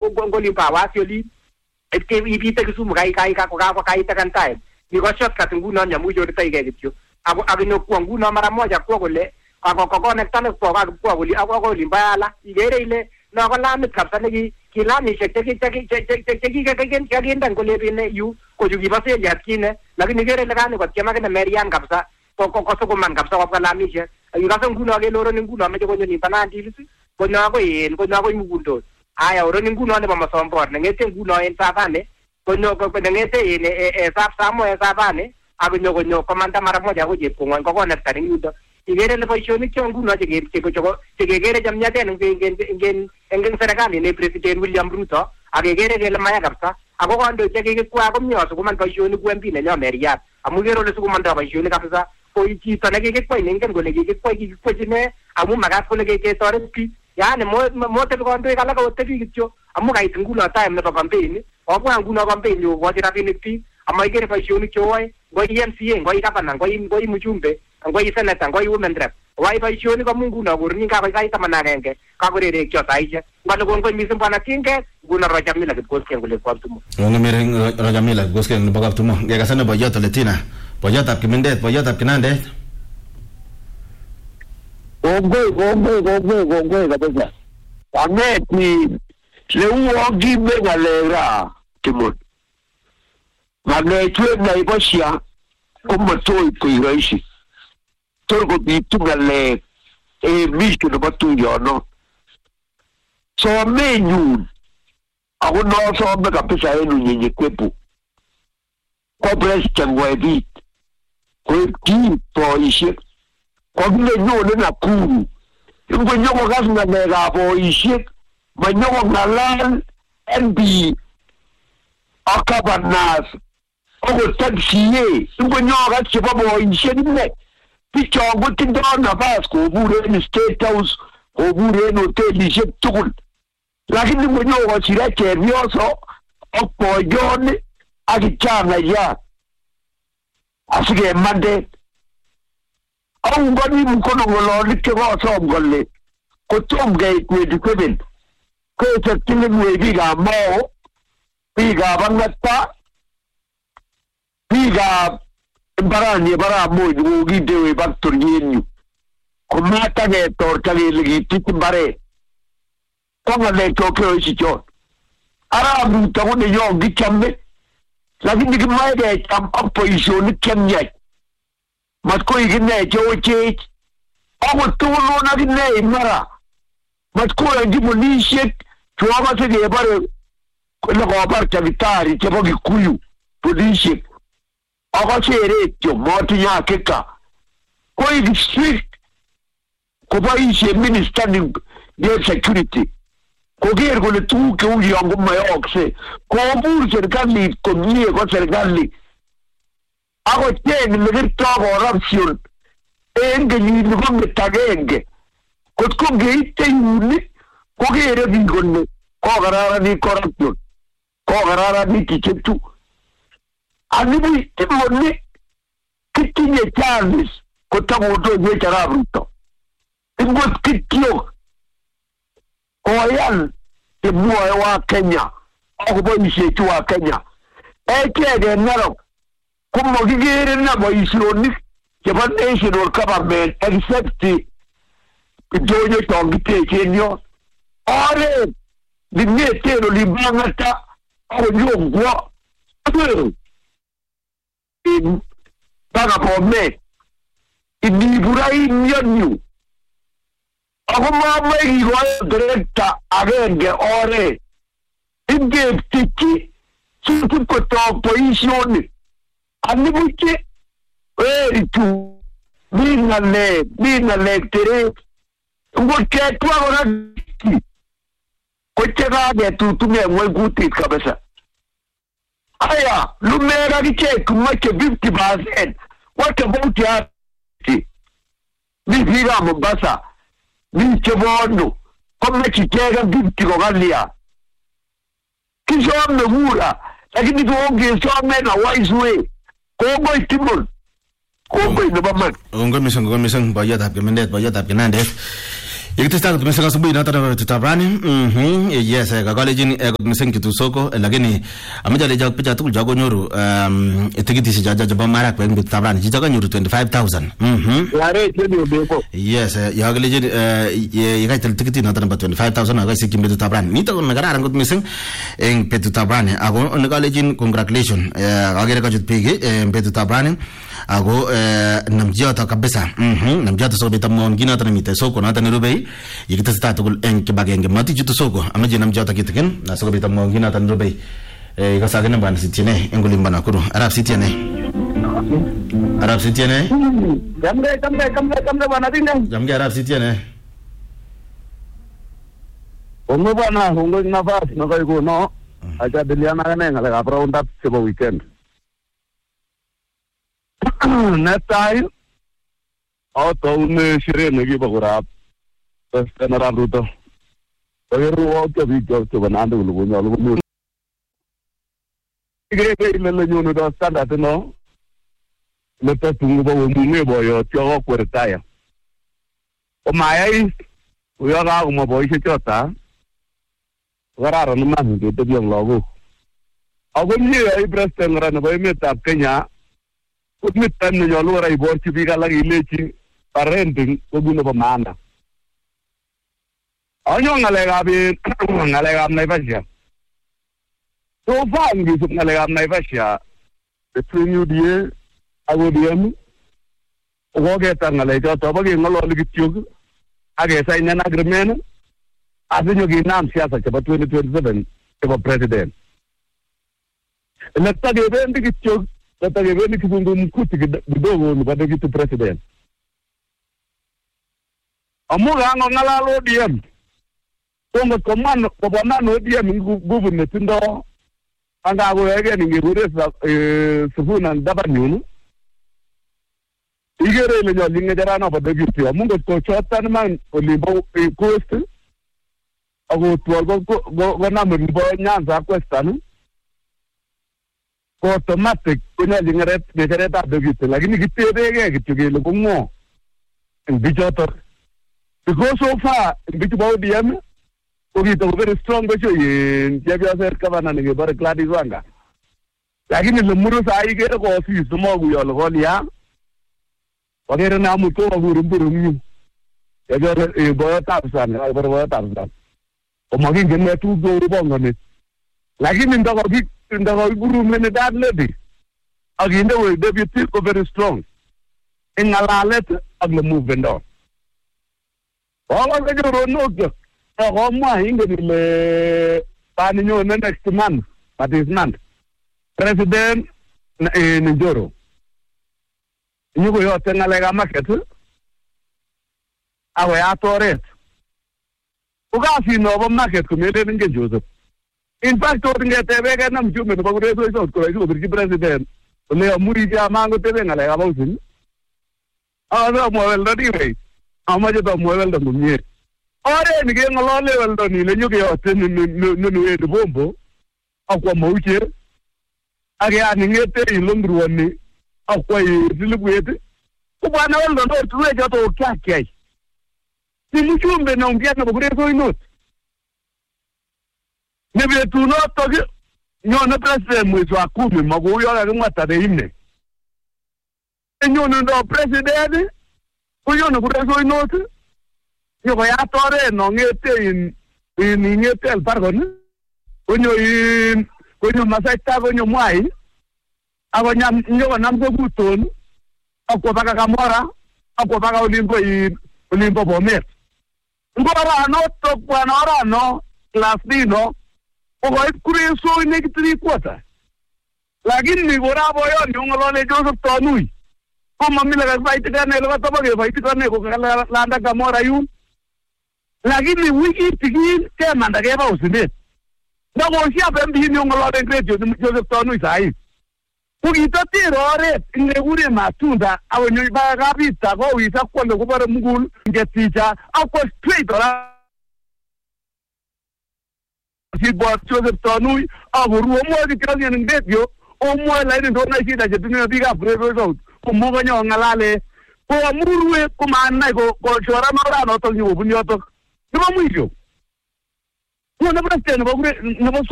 ngolimba wasioli itke ibite Kisumu kai takan time ni ko shortcut nguno nyamujo ritaige kityo aginyo kwa nguno mara moja kwa kole ako connectane kwa kuli ako limbala igere ile no ko lamit kapsa neki kilamishe cheki kole bine yu ko jugi base yatkine lakini igere ile kani kwa kiama kene merian kapsa ko sokuman kapsa kwa lamishe yukasa nguno ke loro nguno ameje konyo ni panandi konyo ako mugundo aya oroni nguno ne mama sombor ngete nguno en sapane konyo ngete en samo en sapane agonyo komanda mara moja ko jepongwan ko kona taring yudo igere le boisionik che nguno che gegere jamnyaten ngen serikali ne president William Ruto agegere kele maya kapsa ako kondo che kikikwa komnyoso kuman boisionik kwembine nyo meriat amu gero le sukumanda boisionik kapsa ko ichito ne kikikwa ingen kole kikikwa chine amu magat kole ketoret pi yani mo te kondo kala ko te kityo amu kait nguno time nebo campaign obwa nguno campaign yo ko rabinik pi ama igere boisionik che woe go MCA go gavana go mjumbe go senator go women rep wai boisionik ko nguno kurni ka kai tamanagenge ka kurere kyo saije ngalo gon misem bana kinge nguno Rojamila kitkoske ngole kwa tumo ngomere Rojamila kitkoske ngole kwa tumo ngeka sana boyoto letina boyota kimendet boyota kinandet Gongwe kabisa. Ameti leo gibe galera timon. Magneto na iboshia kuma toi kuiraishi. Torgo bitu gale mishu no batu yono. So menu ako no so be kabisa enu nyenye kwepu. Ko president webi. Ko ti po ishi. Kwa vile nyole na kuru. Ngo nyoko kasi na mega po ishik. Manyoko ngalan NB. Akabanas. Ogo taksiye. Ngo nyoko kasi pa po ishik ne. Picho ngo tindo na bas ko bure ni State House. Ko bure ni hotel ishik tukul. Lakini ngo nyoko sira kervioso. Okpo yone. Akichana ya. Asike mande. Ang gani mkono ngoloni kego so ngolle ko tomge kwedi kweben ko tatile biga mo biga bangata biga barani bara mo ngi dewe baktor yenyu ko mata ge tortali ligi titibare ko ngale to ko sicho ara bu to ne yo gi chamme lakini mai ge cham opposition kenya Matko igine choche ago tulo na gine mara matko ngi munishek tuwa se ge bare ko ko bar tabitari ke bogi kuyu munishek ago chere to moti ya keka ko district ko ba ishe minister de security ko ger ko le tu ke u yango mayokse ko bur serikali ko nie ko serikali Ako ten legit corruption. Enge ni nuko metagenge. Kutko geite yuni. Ko gere bingonne. Ko garara ni corruption. Ko garara ni kichetu. Anibu timonne. Kitinye Charles. Kotamoto ye charabuto. Ingot kityo. Koyan. Tibuwa wa Kenya. Ako bo ishetu wa Kenya. Eke de narok. Como gigere na boisioni che fa national government except doño tongite kenyo ore di metero li bangata o nyongwa in paga po me in burai nyanyu ako mama igo directa agenge ore inge tiki tutu ko to boisioni Anibuche, tu, bina le tere, ngoche tu agora koche ga tu me mo guti kabisa. Aya, lumera giche kumache 50%. What about ya? Ni vira Mombasa, ni chebono, come chitega 50 kogalia. Kisho amegura, lakini tuonge so mena wise way. Kongo itimol. Kongo ino baman. Kongo misang bayat hap kemendet bayat hap kenandet. Ikitesta tumesema asubuhi na tata tutabani. Yes, kakalejin kutumesema kitu soko lakini amejaleja picha tu jago nyoru tikiti si jaja jaba mara kwa mbi tutabani jijaga nyoru 25,000. Yare chedi obeko. Yes, ya kalejin yakaita tikiti na tata 25,000 agasi kimbi tutabani. Nita ko nagara rangot mising eng petu tutabani. Ako nakalejin congratulations. Agere ka jutpigi petu tutabani. Ako namjata kabisa. Namjata so bitamon gina tata mite soko na tata nirubei. Ikitesta tugul eng kibagenge mati jutu soko amaje namjata kitiken na soko bitamon gina tata nirubei. Ikasagene ban sitiene engulimba nakuru. Arab sitiene. Jamge bana dinga. Jamge Arab sitiene. Ongo bana ongo nafasi na kai ko no. Acha diliana kana ngala ka round up sebo weekend. Netai auto une shire negi bagura. General Ruto. Pero auto video to banando lugo lugo. Igre ile nyono do standard no. Leto tungu ba wumune boyo tyo kwertaya. O mai uyo ga uma boy chota. Gararo no man de biong logo. Agun ni ai president ran boy metap Kenya. Udmit tan no lo rai bor chi biga lagi lechi parenting kuguno ba mana. Anyo ngalegam na ipasya. So far, ngisip ngalegam na ipasya. Between UDA, AODM, Wogeta ngalejo, tobagi ngalo ligityug, agesa inan agreement, asinyo ginam siyasa chaba 2027, chaba president. Nagtageben ligityug, nagtageben ligityug mkuti kidogo nubade gitu president. Amuga ngalalo ODM. Kongo komano kopamano ODM governor tindo anga go ege ni gure sufuna ndaba nyunu igere le nyo linge jarana ba degiti amungo ko chotan man olimbo coast ago tualgo go na mbo nyanza kwestanu ko automatic kunya lingere negere ta degiti lakini kitebege kitugele ko ngo bijoto because so far bitu ODM Ogito very strong becho yin jabia ser kabana nge bare Gladys Wanga. Lakini lumuru sa igere ko office mo gu yolo ko liya. Wagere na mu ko gu rumburu mi. Ebe boyo tapsan, ay boyo tapsan. O magi ngene tu go bongo ni. Lakini ndago guru mene dad lady. Aginde we deputy ko very strong. Ingalalet agle move ndo. Wala ga ro no go. Roma ingedile pani nyo next month, that is month. President Njoro. Nyugo yote ngalega market. Awe atoret. Ugasi no market kumede nge Joseph. In fact, oringe tebega na mjume no bagure so ko iso birki president. Le amuri ja mango tebe ngalega bausin. Awa mo wel dadi. Amaje to mo wel do mie. Ore ni ke ngalo level do ni le nyuke yote nu e do bombo akwa mauche age ani ngete ilongru woni akwa dilugwete ko bana wal do tuwe joto kya ni muchumbe na umbia na bugure so inot ne be tu no to nyo na president mwezo akumi mago yo ga ngata de imne nyo no president ko yo no bugure so inot yo voy a tore no ngete in ngete el pardon konyo masaita konyo mwai abonya nyo namgo buton akwa baka kamora akwa baka olimpo bomet ngora no to bwana ora no class dino o go kuri so in 3 quarter lakini ni gora boyo ni ngolole Joseph Tonui kama mimi la fight kana ile watu bage fight kana ko landa kamora yu lakini wiki tiki kema ndageba usinde ndako sia pembi ni ngolo de great Joseph Tonui sai ukito tirore ngegure matunda awenyo ba gabita ko wisa kwende kubare mugul ngeticha akwa straight ora si bot Joseph Tonui aburu mo di kanya ngetyo o mo la ni ndo na shida je dunia biga brevo so ko mo ganyo ngalale ko amurwe kumanai ko chora marano to nyobuni oto. Nebo mwisho. Ko nebo president nebo